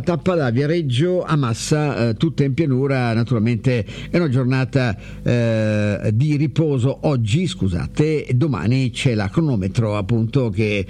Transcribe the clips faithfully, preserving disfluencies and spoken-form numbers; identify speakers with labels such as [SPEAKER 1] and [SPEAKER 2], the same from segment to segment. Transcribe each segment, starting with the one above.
[SPEAKER 1] tappa da Viareggio a Massa, eh, tutta in pianura. Naturalmente è una giornata eh, di riposo oggi, scusate, domani c'è la cronometro appunto che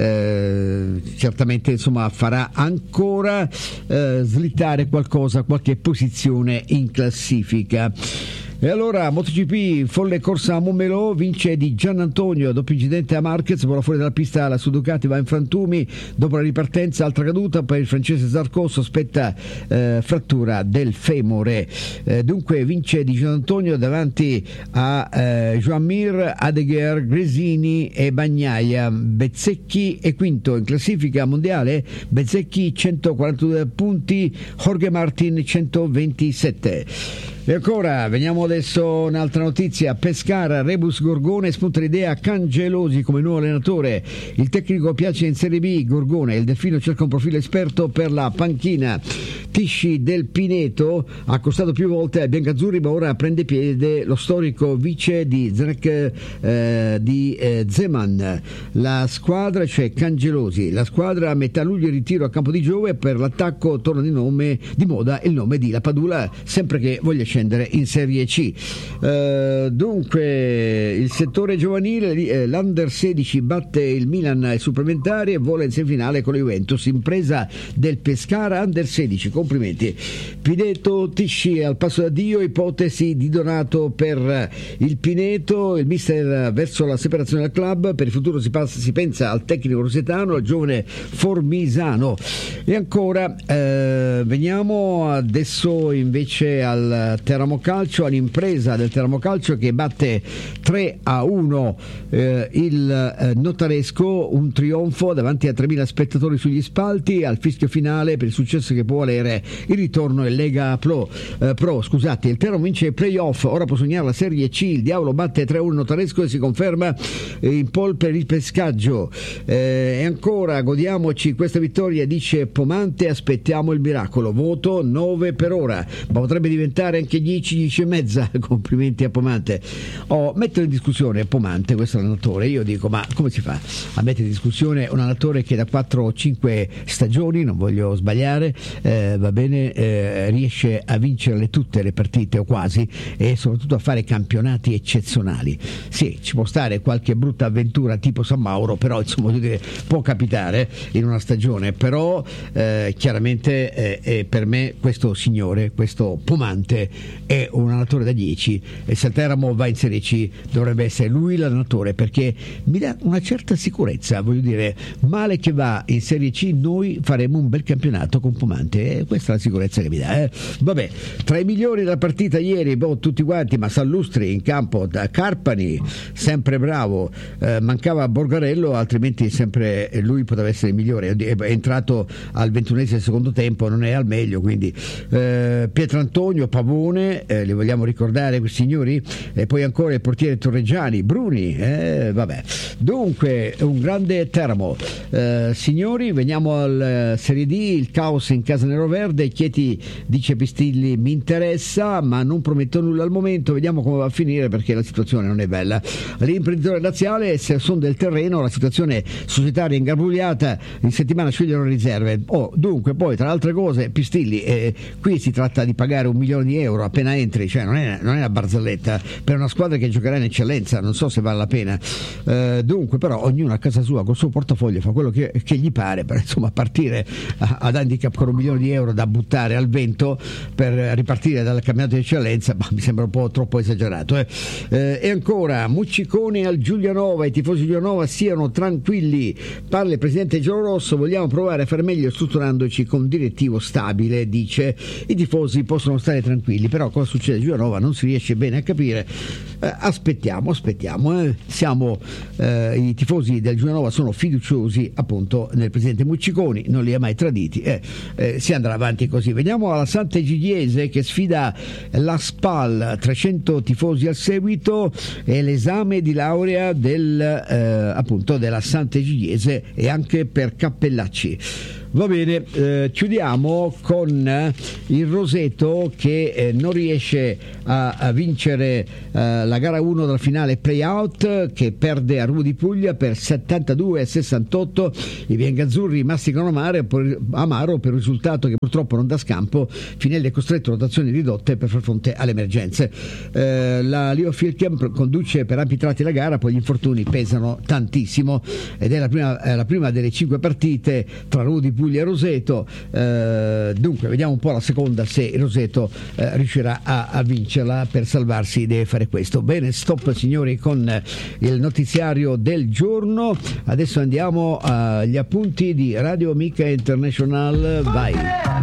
[SPEAKER 1] eh, certamente insomma farà ancora eh, slittare qualcosa, qualche posizione in classifica. E allora MotoGP, folle corsa a Montmelò, vince di Giannantonio, doppio incidente a Marquez, vola fuori dalla pista la sua Ducati, va in frantumi, dopo la ripartenza altra caduta per il francese Zarco, sospetta eh, frattura del femore. Eh, dunque vince di Giannantonio davanti a eh, Joan Mir, Adeguer, Gresini e Bagnaia. Bezzecchi è quinto in classifica mondiale, Bezzecchi centoquarantadue punti, Jorge Martin centoventisette. E ancora veniamo adesso un'altra notizia: Pescara, Rebus Gorgone, spunta l'idea Cangelosi come nuovo allenatore, il tecnico piace in Serie B, Gorgone, il Delfino cerca un profilo esperto per la panchina. Tisci del Pineto, accostato più volte ai biancazzurri, ma ora prende piede lo storico vice di Zrek, eh, di eh, Zeman. La squadra, cioè Cangelosi, la squadra a metà luglio in ritiro a Campo di Giove, per l'attacco torna di nome di moda il nome di La Padula, sempre che voglia scendere in Serie C. Uh, dunque il settore giovanile, eh, l'Under sedici batte il Milan ai supplementari e vola in semifinale con la Juventus, impresa del Pescara Under sedici, complimenti. Pineto, Tisci al passo d'addio, ipotesi di Donato per il Pineto, il mister verso la separazione dal club, per il futuro si, passa, si pensa al tecnico rosetano, al giovane Formisano. E ancora eh, veniamo adesso invece al Teramo Calcio, all'impresa del Teramo Calcio che batte tre a uno eh, il eh, Notaresco, un trionfo davanti a tremila spettatori sugli spalti, al fischio finale per il successo che può valere il ritorno in Lega Pro, eh, Pro scusate. Il Teramo vince i playoff, ora può sognare la Serie C, il Diavolo batte tre a uno il Notaresco e si conferma in pole per il pescaggio. Eh, e ancora godiamoci questa vittoria, dice Pomante, aspettiamo il miracolo, voto nove per ora, ma potrebbe diventare anche dieci, dieci e mezza. Complimenti a Pomante. Oh, mettere in discussione Pomante, questo allenatore, io dico, ma come si fa a mettere in discussione un allenatore che da quattro o cinque stagioni, non voglio sbagliare, eh, va bene, eh, riesce a vincerle tutte le partite o quasi, e soprattutto a fare campionati eccezionali. Sì, ci può stare qualche brutta avventura tipo San Mauro, però insomma voglio dire, può capitare in una stagione, però eh, chiaramente eh, eh, per me questo signore, questo Pomante è un allenatore da dieci, e se il Teramo va in Serie C dovrebbe essere lui l'allenatore, perché mi dà una certa sicurezza, voglio dire, male che va in Serie C noi faremo un bel campionato con Pomante, e questa è la sicurezza che mi dà. Eh. Vabbè, tra i migliori della partita ieri, boh, tutti quanti, ma Sallustri in campo, da Carpani sempre bravo, eh, mancava Borgarello, altrimenti sempre lui poteva essere il migliore, è entrato al ventunesimo secondo tempo, non è al meglio, quindi eh, Pietrantonio, Pavone, eh, li vogliamo ricordare questi signori, e poi ancora il portiere Torreggiani, Bruni, eh, vabbè. Dunque un grande Teramo, eh, signori. Veniamo al Serie D, il caos in casa neroverde, Chieti dice Pistilli mi interessa ma non prometto nulla al momento, vediamo come va a finire perché la situazione non è bella. L'imprenditore laziale, se sono del terreno, la situazione societaria ingarbugliata, in settimana scegliono riserve. Oh, dunque poi tra altre cose Pistilli, eh, qui si tratta di pagare un milione di euro appena entri, cioè non è, non è una barzelletta per una squadra che giocherà in eccellenza, non so se vale la pena. Eh, dunque però ognuno a casa sua col suo portafoglio fa quello che, che gli pare, per insomma partire a, ad handicap con un milione di euro da buttare al vento per ripartire dal campionato di eccellenza, ma mi sembra un po' troppo esagerato. Eh. Eh, e ancora Muccicone al Giulianova, i tifosi di Giulianova siano tranquilli, parla il presidente Giallorosso, vogliamo provare a fare meglio strutturandoci con direttivo stabile, dice. I tifosi possono stare tranquilli, però cosa succede a Giulianova non si riesce bene a capire. Eh, aspettiamo, aspettiamo, eh. siamo eh, i tifosi del Giulianova sono fiduciosi appunto nel presidente Mucciconi, non li ha mai traditi, eh, eh, si andrà avanti così. Veniamo alla Sant'Egidiese che sfida la Spal, trecento tifosi al seguito, e l'esame di laurea del, eh, appunto della Sant'Egidiese e anche per Cappellacci. Va bene, eh, chiudiamo con il Roseto che eh, non riesce a, a vincere eh, la gara uno della finale play-out, che perde a Ruvo di Puglia per settantadue a sessantotto. I biancazzurri masticano amaro per, amaro per un risultato che purtroppo non dà scampo. Finelli è costretto a rotazioni ridotte per far fronte alle emergenze. Eh, la Leo Filchiam conduce per ampi tratti la gara, poi gli infortuni pesano tantissimo ed è la prima, eh, la prima delle cinque partite tra Ruvo di Puglia e Roseto. Eh, dunque vediamo un po' la seconda, se Roseto eh, riuscirà a, a vincerla. Per salvarsi deve fare questo. Bene, stop signori con il notiziario del giorno. Adesso andiamo agli appunti di Radio Amica International. Vai.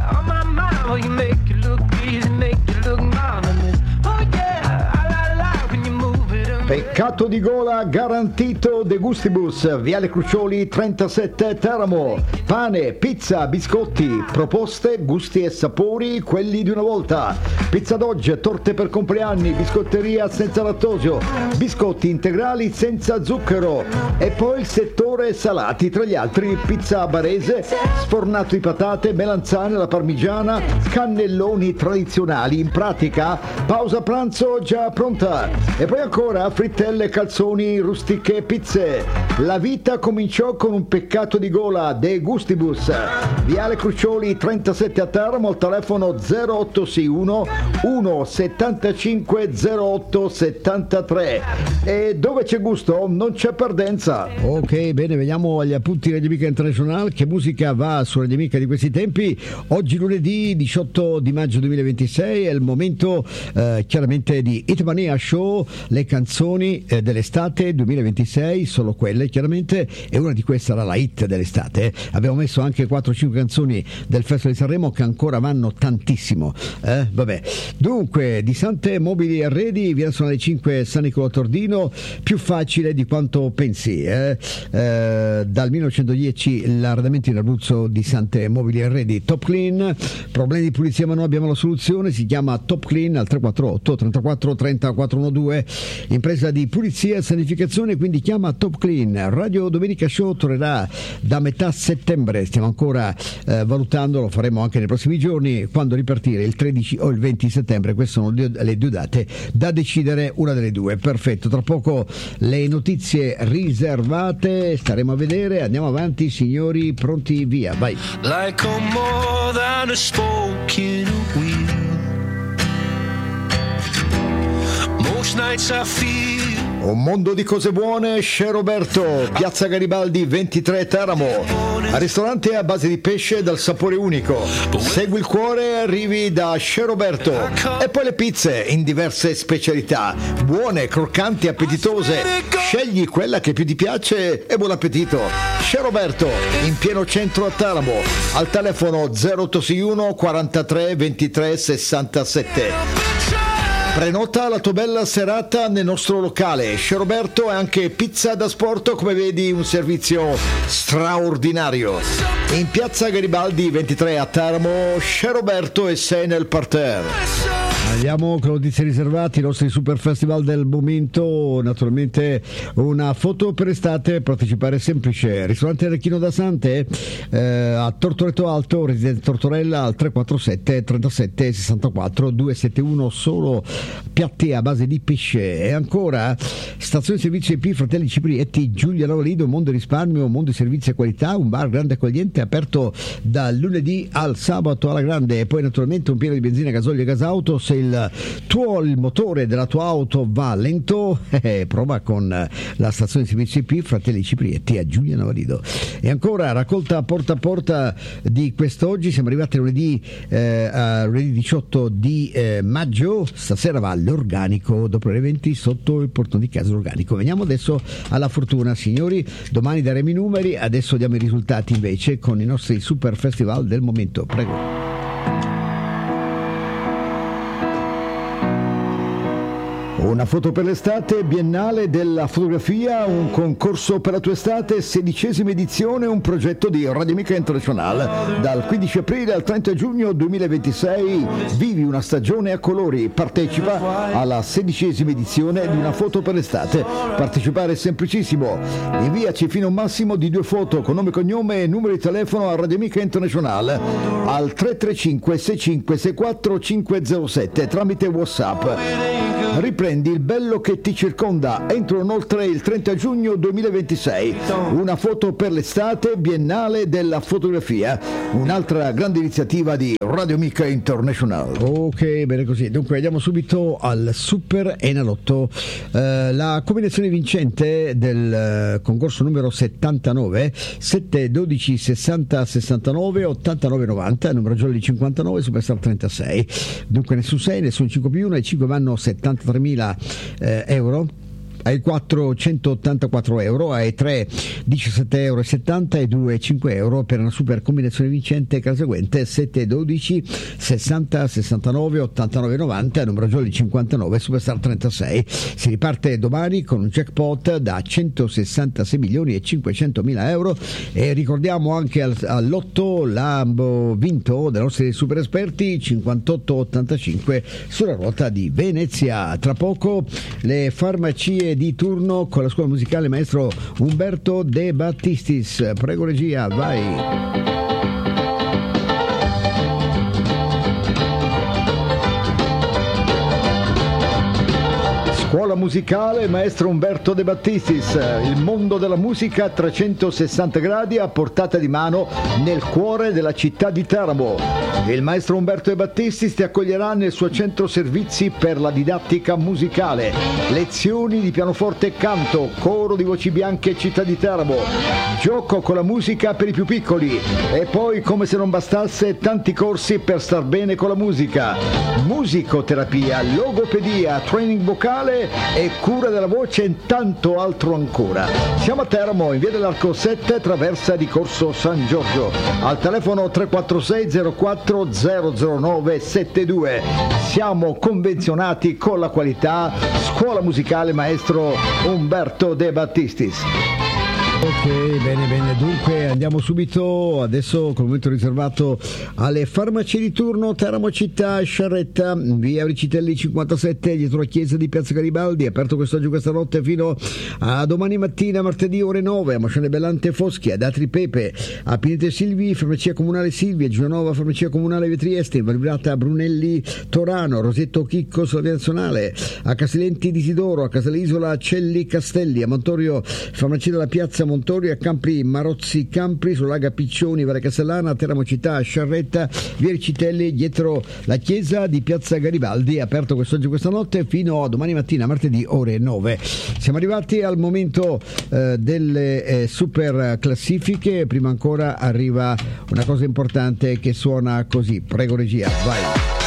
[SPEAKER 1] Peccato di gola garantito De Gustibus, Viale Crucioli trentasette Teramo. Pane, pizza, biscotti, proposte, gusti e sapori, quelli di una volta. Pizza d'oggi, torte per compleanni, biscotteria senza lattosio, biscotti integrali senza zucchero. E poi il settore salati, tra gli altri pizza barese, sfornato di patate, melanzane alla parmigiana, cannelloni tradizionali. In pratica, pausa pranzo già pronta. E poi ancora frittelle, calzoni, rustiche, pizze. La vita cominciò con un peccato di gola, De Gustibus, Viale Crucioli trentasette a Teramo, al telefono zero otto sei uno uno settantacinque zero otto settantatré. E dove c'è gusto non c'è perdenza. Ok, bene, vediamo agli appunti Radio Amica International. Che musica va su Radio Amica di questi tempi? Oggi lunedì diciotto di maggio duemilaventisei è il momento eh, chiaramente di Hitmania Show, le canzoni eh, dell'estate duemilaventisei, solo quelle chiaramente, e una di queste sarà la hit dell'estate. Abbiamo messo anche quattro cinque canzoni del Festival di Sanremo che ancora vanno tantissimo. Eh? Vabbè. Dunque, di Sante Mobili Arredi, via Nazionale cinque, San Nicolò Tordino, più facile di quanto pensi. Eh? Eh, dal millenovecentodieci l'arredamento in Abruzzo di Sante Mobili Arredi, Top Clean. Problemi di pulizia ma noi abbiamo la soluzione, si chiama Top Clean al tre quattro otto trentaquattro trenta quattrocentododici. Impresa di pulizia e sanificazione, quindi chiama Top Clean. Radio Domenica Show tornerà da metà settembre, stiamo ancora eh, valutando, lo faremo anche nei prossimi giorni, quando ripartire, il tredici o il venti settembre. Queste sono le due date da decidere, una delle due. Perfetto, tra poco le notizie riservate, staremo a vedere. Andiamo avanti signori, pronti, via, vai. Like a more than a spoken wheel. Most nights I feel. Un mondo di cose buone, Chez Roberto, Piazza Garibaldi ventitré Teramo. Al ristorante a base di pesce dal sapore unico. Segui il cuore e arrivi da Chez Roberto. E poi le pizze in diverse specialità, buone, croccanti, appetitose. Scegli quella che più ti piace e buon appetito. Chez Roberto, in pieno centro a Teramo, al telefono zero otto sei uno quarantatré ventitré sessantasette. Prenota la tua bella serata nel nostro locale. Chez Roberto è anche pizza da sport, come vedi un servizio straordinario. In piazza Garibaldi ventitré a Teramo, Chez Roberto e sei nel parterre. Andiamo con notizie riservate, i nostri super festival del momento. Naturalmente una foto per estate, partecipare è semplice. Ristorante Recchino da Sante eh, a Tortoretto Alto, Residenza Tortorella, al tre quattro sette trentasette sessantaquattro duecentosettantuno, solo piatti a base di pesce. E ancora stazione servizi E P Fratelli Ciprietti, Giuliano Lido, Mondo Risparmio, Mondo di Servizi e Qualità, un bar grande accogliente aperto dal lunedì al sabato alla grande. E poi naturalmente un pieno di benzina, gasolio e gasauto. Se il tuo il motore della tua auto va lento, eh, prova con la stazione di servizi E P Fratelli Ciprietti a Giuliano Lido. E ancora raccolta porta a porta di quest'oggi, siamo arrivati lunedì eh, a lunedì diciotto di eh, maggio. Stasera va all'organico dopo le venti sotto il portone di casa l'organico. Veniamo adesso alla fortuna signori, domani daremo i numeri, adesso diamo i risultati invece con i nostri super festival del momento. Prego.
[SPEAKER 2] Una foto per l'estate, Biennale della fotografia, un concorso per la tua estate, sedicesima edizione, un progetto di Radio Amica International. Dal quindici aprile al trenta giugno duemilaventisei vivi una stagione a colori, partecipa alla sedicesima edizione di Una foto per l'estate. Partecipare è semplicissimo, inviaci fino a un massimo di due foto con nome, cognome e numero di telefono a Radio Amica International al tre tre cinque sei cinque sei quattro cinque zero sette tramite WhatsApp. Riprendi il bello che ti circonda entro inoltre il trenta giugno duemilaventisei. Una foto per l'estate, Biennale della fotografia, un'altra grande iniziativa di Radio Amica International.
[SPEAKER 1] Ok, bene così. Dunque andiamo subito al Super Enalotto. Eh, la combinazione vincente del eh, concorso numero settantanove, sette dodici sessanta sessantanove ottantanove novanta, numero Jolly cinquantanove, Superstar trentasei. Dunque nessun sei, nessun cinque più uno, e cinque vanno settantatremila eh, euro. Ai quattro centottantaquattro euro, ai tre diciassette euro e settanta, e due cinque euro per una super combinazione vincente che è la seguente: sette dodici sessanta sessantanove ottantanove novanta, numero Jolly cinquantanove, Superstar trentasei. Si riparte domani con un jackpot da centosessantasei milioni e cinquecentomila euro, e ricordiamo anche al, al lotto l'ambo vinto dai nostri super esperti cinquantotto ottantacinque sulla ruota di Venezia. Tra poco le farmacie di turno con la scuola musicale maestro Umberto De Battistis. Prego regia, vai.
[SPEAKER 2] Scuola musicale maestro Umberto De Battistis, il mondo della musica a trecentosessanta gradi a portata di mano nel cuore della città di Teramo. Il maestro Umberto De Battistis ti accoglierà nel suo centro servizi per la didattica musicale, lezioni di pianoforte e canto, coro di voci bianche città di Teramo, gioco con la musica per i più piccoli, e poi, come se non bastasse, tanti corsi per star bene con la musica, musicoterapia, logopedia, training vocale e cura della voce e tanto altro ancora. Siamo a Teramo, in via dell'Arco sette, traversa di Corso San Giorgio, al telefono tre quattro sei zero quattro zero zero nove sette due. Siamo convenzionati con la qualità. Scuola musicale maestro Umberto De Battistis.
[SPEAKER 1] Ok, bene, bene. Dunque andiamo subito adesso col momento riservato alle farmacie di turno. Teramo città, Sciarretta, via Ricitelli cinquantasette, dietro la chiesa di Piazza Garibaldi, aperto quest'oggi, questa notte, fino a domani mattina, martedì, ore nove. A Moscione Bellante Foschi, ad Atri Pepe, a Pinete Silvi, farmacia comunale Silvia, Giovanova, farmacia comunale di Trieste, in Valbrata Brunelli Torano, Rosetto Chicco sulla Nazionale, a Castellenti di Isidoro, a Casalisola Celli Castelli, a Montorio farmacia della Piazza Montorio, a Campri Marozzi Campri, sull'Aga Piccioni, Valle Castellana, a Teramo città, Sciarretta, via Ricitelli, dietro la chiesa di Piazza Garibaldi, aperto quest'oggi, questa notte, fino a domani mattina, martedì, ore nove. Siamo arrivati al momento eh, delle eh, super classifiche. Prima ancora arriva una cosa importante che suona così. Prego regia, vai.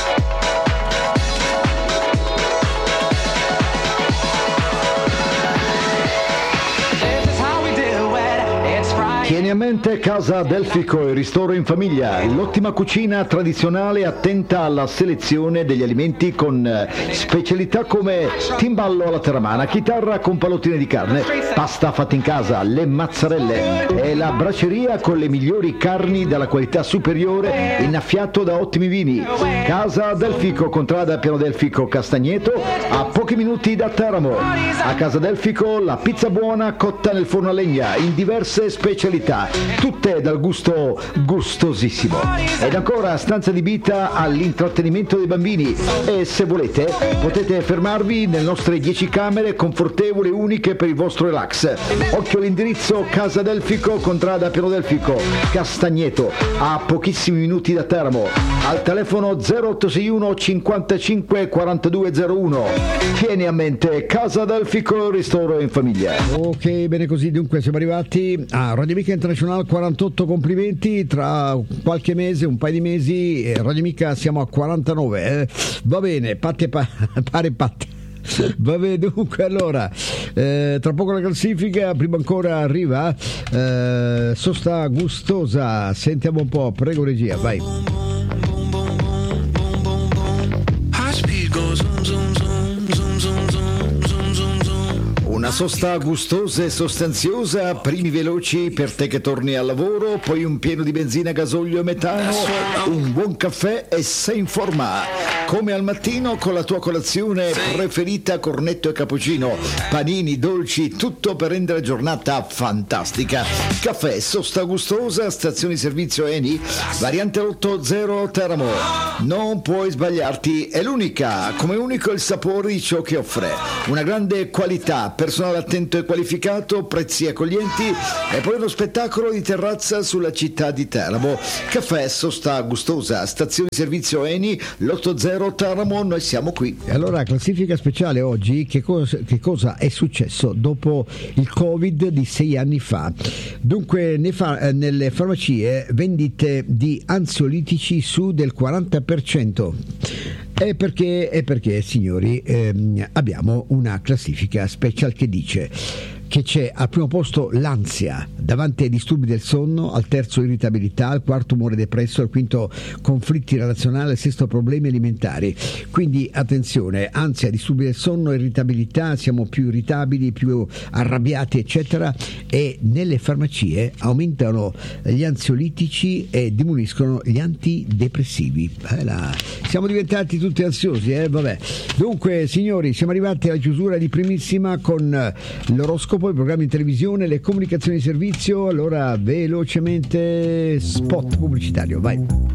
[SPEAKER 2] Tieni a mente Casa Delfico, il ristoro in famiglia, l'ottima cucina tradizionale attenta alla selezione degli alimenti con specialità come timballo alla terramana, chitarra con pallottine di carne, pasta fatta in casa, le mazzarelle e la braceria con le migliori carni della qualità superiore, innaffiato da ottimi vini. Casa Delfico, contrada Piano Delfico Castagneto, a pochi minuti da Teramo. A Casa Delfico la pizza buona cotta nel forno a legna in diverse specialità, tutte dal gusto gustosissimo. Ed ancora stanza adibita all'intrattenimento dei bambini, e se volete potete fermarvi nelle nostre dieci camere confortevoli e uniche per il vostro relax. Occhio all'indirizzo: Casa Delfico, contrada Piano Delfico Castagneto, a pochissimi minuti da Teramo, al telefono zero otto sei uno cinquantacinque quarantadue zero uno. Tieni a mente Casa Delfico, ristoro in famiglia.
[SPEAKER 1] Ok, bene così. Dunque siamo arrivati a Radio Amica International quarantotto, complimenti. Tra qualche mese, un paio di mesi, eh, Radio Amica siamo a quarantanove, eh. Va bene, patte pa- pare patte. Va bene, dunque allora eh, tra poco la classifica. Prima ancora arriva eh, Sosta Gustosa. Sentiamo un po', prego regia, vai.
[SPEAKER 3] High speed goes zoom zoom zoom zoom zoom zoom.
[SPEAKER 2] Una sosta gustosa e sostanziosa, primi veloci per te che torni al lavoro, poi un pieno di benzina, gasolio e metano, un buon caffè e sei in forma. Come al mattino con la tua colazione preferita, cornetto e cappuccino, panini, dolci, tutto per rendere la giornata fantastica. Caffè, sosta gustosa, stazione di servizio Eni, variante otto zero Teramo. Non puoi sbagliarti, è l'unica, come unico il sapore di ciò che offre. Una grande qualità, personale attento e qualificato, prezzi accoglienti e poi uno spettacolo di terrazza sulla città di Teramo. Caffè, sosta gustosa, stazione di servizio Eni, l'otto zero Teramo, noi siamo qui.
[SPEAKER 1] E allora, classifica speciale oggi, che cosa, che cosa è successo dopo il Covid di sei anni fa? Dunque, ne fa, nelle farmacie vendite di ansiolitici su del quaranta per cento. E perché, è perché signori, ehm, abbiamo una classifica special che dice che c'è al primo posto l'ansia, davanti ai disturbi del sonno, al terzo irritabilità, al quarto umore depresso, al quinto conflitti relazionali, al sesto problemi alimentari. Quindi attenzione, ansia, disturbi del sonno, irritabilità, siamo più irritabili, più arrabbiati eccetera, e nelle farmacie aumentano gli ansiolitici e diminuiscono gli antidepressivi. Eh, la... Siamo diventati tutti ansiosi, eh? Vabbè. Dunque signori, siamo arrivati alla chiusura di Primissima con l'oroscopo, poi programmi in televisione, le comunicazioni di servizio. Allora velocemente spot pubblicitario, vai.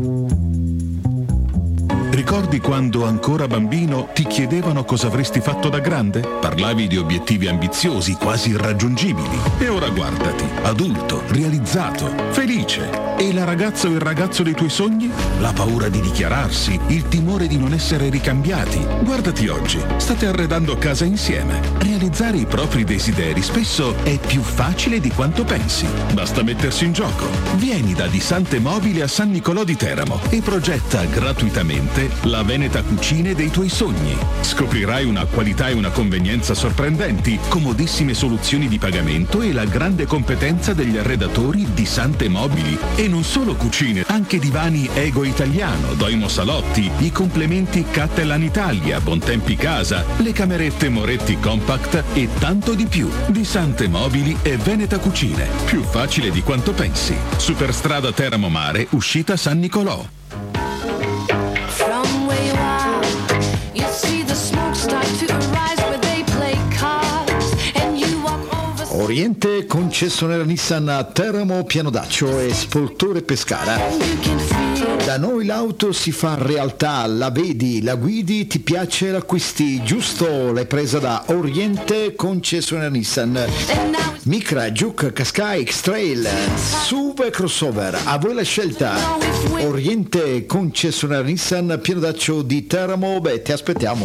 [SPEAKER 3] Ricordi quando ancora bambino ti chiedevano cosa avresti fatto da grande? Parlavi di obiettivi ambiziosi, quasi irraggiungibili. E ora guardati, adulto, realizzato, felice. E la ragazza o il ragazzo dei tuoi sogni? La paura di dichiararsi, il timore di non essere ricambiati. Guardati oggi, state arredando casa insieme. Realizzare i propri desideri spesso è più facile di quanto pensi. Basta mettersi in gioco. Vieni da Di Sante Mobili a San Nicolò di Teramo e progetta gratuitamente la Veneta Cucine dei tuoi sogni. Scoprirai una qualità e una convenienza sorprendenti, comodissime soluzioni di pagamento e la grande competenza degli arredatori Di Sante Mobili. E non solo cucine, anche divani Ego Italiano, Doimo Salotti, i complementi Cattelan Italia, Bontempi Casa, le camerette Moretti Compact e tanto di più. Di Sante Mobili e Veneta Cucine. Più facile di quanto pensi. Superstrada Teramo Mare, uscita San Nicolò.
[SPEAKER 2] Oriente, concessionaria Nissan a Teramo, Pianodaccio e Spoltore Pescara. Da noi l'auto si fa realtà, la vedi, la guidi, ti piace, l'acquisti, giusto? L'hai presa da Oriente, concessionaria Nissan. Micra, Juke, Qashqai, X-Trail, S U V e crossover, a voi la scelta. Oriente, concessionaria Nissan, Pianodaccio di Teramo, beh, ti aspettiamo.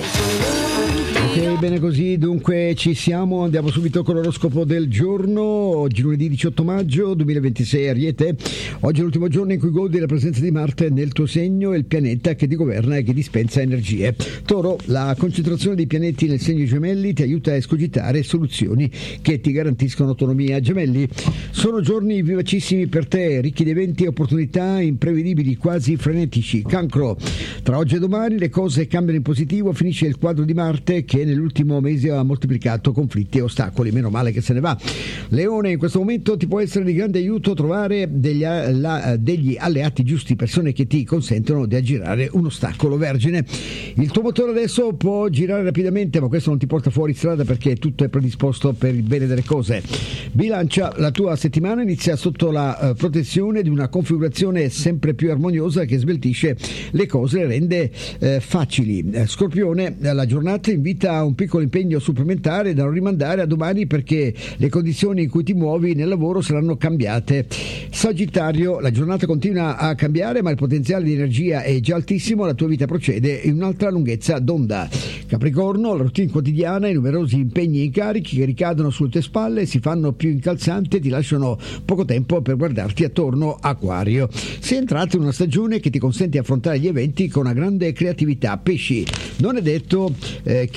[SPEAKER 1] Ok, bene così, dunque ci siamo, andiamo subito con l'oroscopo del giorno. Oggi lunedì diciotto maggio duemilaventisei, Ariete. Oggi è l'ultimo giorno in cui godi della presenza di Marte nel tuo segno, il pianeta che ti governa e che dispensa energie. Toro, la concentrazione dei pianeti nel segno Gemelli ti aiuta a escogitare soluzioni che ti garantiscono autonomia. Gemelli, sono giorni vivacissimi per te, ricchi di eventi e opportunità imprevedibili, quasi frenetici. Cancro, tra oggi e domani le cose cambiano in positivo, finisce il quadro di Marte che nell'ultimo mese ha moltiplicato conflitti e ostacoli, meno male che se ne va. Leone, in questo momento ti può essere di grande aiuto trovare degli, la, degli alleati giusti, persone che ti consentono di aggirare un ostacolo. Vergine, il tuo motore adesso può girare rapidamente, ma questo non ti porta fuori strada perché tutto è predisposto per il bene delle cose. Bilancia, la tua settimana inizia sotto la uh, protezione di una configurazione sempre più armoniosa che sveltisce le cose e le rende uh, facili. Uh, Scorpione, la giornata invita a un piccolo impegno supplementare da non rimandare a domani perché le condizioni in cui ti muovi nel lavoro saranno cambiate. Sagittario, la giornata continua a cambiare ma il potenziale di energia è già altissimo, la tua vita procede in un'altra lunghezza d'onda. Capricorno, la routine quotidiana e i numerosi impegni e incarichi che ricadono sulle tue spalle si fanno più incalzanti e ti lasciano poco tempo per guardarti attorno. Acquario, sei entrato in una stagione che ti consente di affrontare gli eventi con una grande creatività. Pesci, non è detto eh, che sia una cosa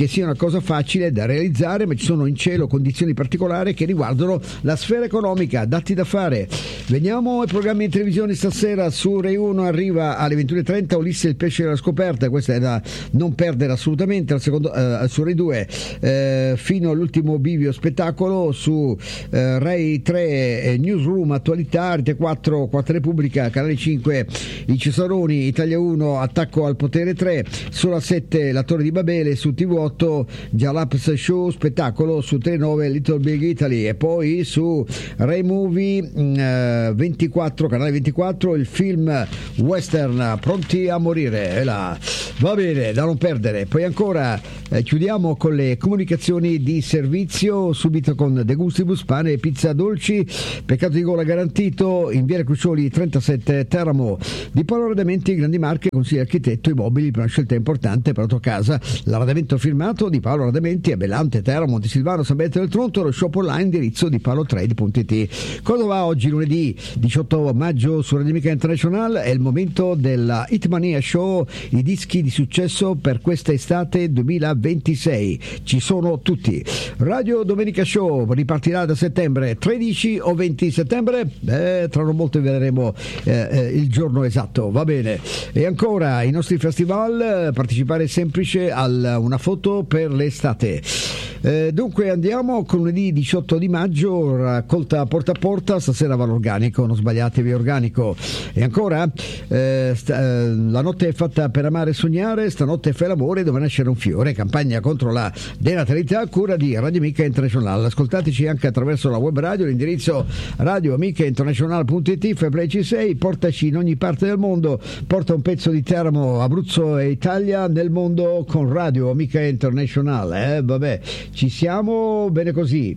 [SPEAKER 1] cosa facile da realizzare, ma ci sono in cielo condizioni particolari che riguardano la sfera economica, dati da fare. Veniamo ai programmi in televisione stasera. Su Rai uno arriva alle ventuno e trenta Ulisse il pesce della scoperta, questa è da non perdere assolutamente. Al secondo, eh, su Rai due eh, fino all'ultimo bivio spettacolo. Su eh, Rai tre eh, Newsroom attualità, Rete quattro Quarta Repubblica, Canale cinque i Cesaroni, Italia uno Attacco al potere tre, Sola sette La Torre di Babele, su T V otto Jalaps Show spettacolo, su Telenove Little Big Italy, e poi su Rai Movie eh, ventiquattro Canale ventiquattro il film western Pronti a morire. E là, va bene, da non perdere. Poi ancora eh, chiudiamo con le comunicazioni di servizio, subito con De Gustibus, pane e pizza dolci, peccato di gola garantito, in via Crucioli trentasette Teramo. Di Paolo Arredamenti, grandi marche, consigli architetto, immobili per una scelta importante per la tua casa. L'arredamento firmato di Paolo Arredamenti a Bellante, Teramo, Montesilvano, San Benedetto del Tronto, lo shop online, indirizzo di paolotrade punto it. Cosa va oggi, lunedì diciotto maggio, su Radio Amica International? È il momento della Hitmania Show, i dischi di successo per questa estate duemilaventisei. Ci sono tutti. Radio Domenica Show ripartirà da settembre, tredici o venti settembre? Beh, tra non molto vedremo eh, eh, il giorno esatto, va bene. E ancora i nostri festival, partecipare è semplice al Una Foto per l'estate. Eh, dunque andiamo con lunedì diciotto di maggio, raccolta porta a porta, stasera va l'organico, non sbagliatevi, organico. E ancora eh, sta, eh, la notte è fatta per amare e sognare, stanotte fai l'amore, dove nascere un fiore, campagna contro la denatalità a cura di Radio Amica International. Ascoltateci anche attraverso la web radio, l'indirizzo radio amica international punto it, febbraio C sei, portaci in ogni parte del mondo, porta un pezzo di Teramo, Abruzzo e Italia nel mondo con Radio Amica International. Eh, vabbè, ci siamo, bene così.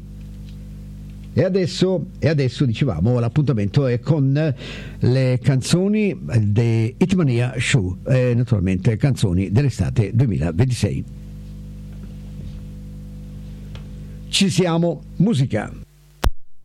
[SPEAKER 1] E adesso, e adesso dicevamo, l'appuntamento è con le canzoni di Hitmania Show, eh, naturalmente canzoni dell'estate duemilaventisei. Ci siamo, musica.